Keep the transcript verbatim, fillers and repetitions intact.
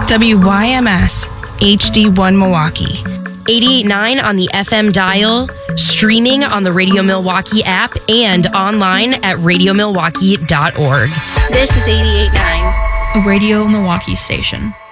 W Y M S H D one Milwaukee. eighty-eight point nine on the F M dial, streaming on the Radio Milwaukee app, and online at radio milwaukee dot org. This is eighty-eight point nine. A Radio Milwaukee station.